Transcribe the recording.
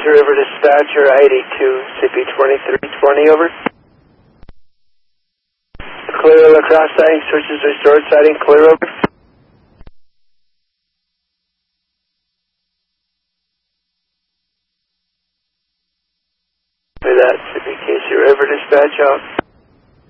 River Dispatcher, I-82, CP2320, over. Clear La Crosse sighting, switches restored, sighting, clear, over. With that, CPKC River Dispatch, out.